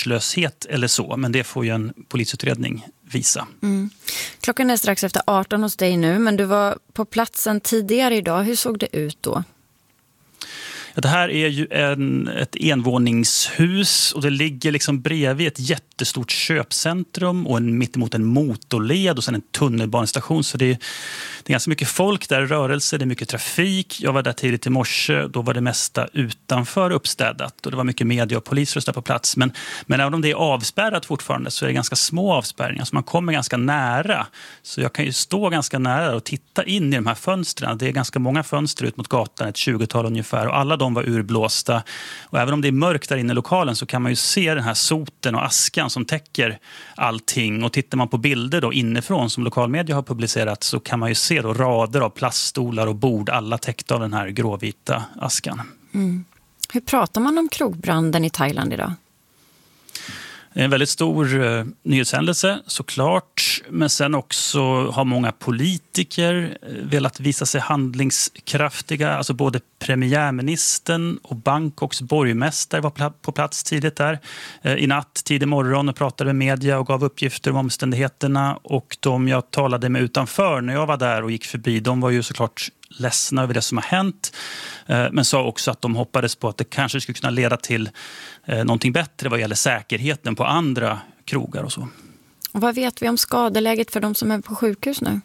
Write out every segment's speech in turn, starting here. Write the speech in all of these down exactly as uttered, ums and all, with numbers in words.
vårdslöshet eller så, men det får ju en polisutredning visa. Mm. Klockan är strax efter arton hos dig nu, men du var på platsen tidigare idag. Hur såg det ut då? Ja, det här är ju en, ett envåningshus och det ligger liksom bredvid ett jättestort köpcentrum och en, mittemot en motorled och sen en tunnelbanestation. Så det är, det är ganska mycket folk där, rörelse, det är mycket trafik. Jag var där tidigt i morse, då var det mesta utanför uppstädat och det var mycket media och polisröster på plats. Men, men även om det är avspärrat fortfarande så är det ganska små avspärrningar, så man kommer ganska nära. Så jag kan ju stå ganska nära och titta in i de här fönstren. Det är ganska många fönster ut mot gatan, ett tjugotal ungefär, och alla de var urblåsta. Och även om det är mörkt där inne i lokalen så kan man ju se den här soten och askan som täcker allting. Och tittar man på bilder då inifrån som lokalmedia har publicerat så kan man ju se då rader av plaststolar och bord, alla täckta av den här gråvita askan. Mm. Hur pratar man om krogbranden i Thailand idag? Det är en väldigt stor eh, nyhetshändelse såklart, men sen också har många politiker eh, velat visa sig handlingskraftiga. Alltså både premiärministern och Bangkoks borgmästare var pl- på plats tidigt där eh, i natt, tidig morgon, och pratade med media och gav uppgifter om omständigheterna. Och de jag talade med utanför när jag var där och gick förbi, de var ju såklart ledsna över det som har hänt, men sa också att de hoppades på att det kanske skulle kunna leda till någonting bättre vad gäller säkerheten på andra krogar och så. Och vad vet vi om skadeläget för de som är på sjukhus nu?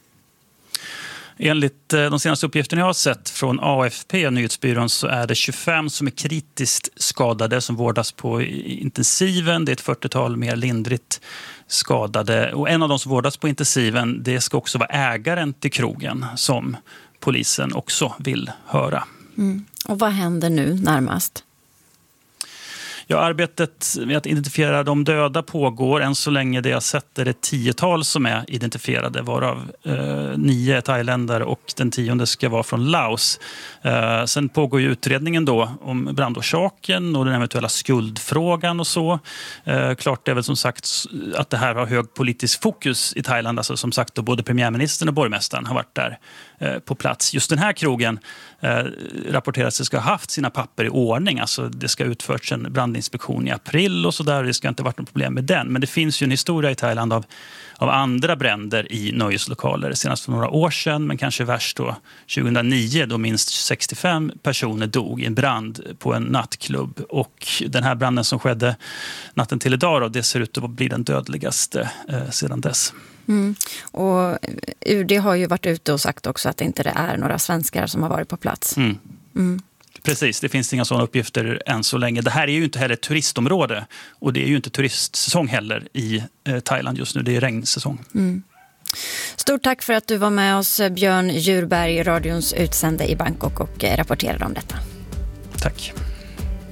Enligt de senaste uppgifterna jag har sett från A F P, nyhetsbyrån, så är det tjugofem som är kritiskt skadade som vårdas på intensiven. Det är ett fyrtiotal mer lindrigt skadade. Och en av de som vårdas på intensiven, det ska också vara ägaren till krogen som polisen också vill höra. Mm. Och vad händer nu närmast? Ja, arbetet med att identifiera de döda pågår. Än så länge det jag sett är det tiotal som är identifierade, varav eh, nio är thailändare och den tionde ska vara från Laos. Eh, sen pågår ju utredningen då om brandorsaken och den eventuella skuldfrågan och så. Eh, klart är väl som sagt att det här har hög politisk fokus i Thailand. Alltså som sagt då både premiärministern och borgmästaren har varit där eh, på plats. Just den här krogen eh, rapporteras att det ska ha haft sina papper i ordning. Alltså det ska ha utförts en brandinspektion i april och så där. Det ska inte ha varit något problem med den. Men det finns ju en historia i Thailand av, av andra bränder i nöjeslokaler. Senast för några år sedan, men kanske värst då tjugohundranio, då minst sextiofem personer dog i en brand på en nattklubb. Och den här branden som skedde natten till idag då, det ser ut att bli den dödligaste eh, sedan dess. Mm. Och U D har ju varit ute och sagt också att det inte är några svenskar som har varit på plats. Mm. Mm. Precis, det finns inga sådana uppgifter än så länge. Det här är ju inte heller ett turistområde och det är ju inte turistsäsong heller i eh, Thailand just nu. Det är regnsäsong. Mm. Stort tack för att du var med oss, Björn Djurberg, radions utsände i Bangkok, och rapporterade om detta. Tack.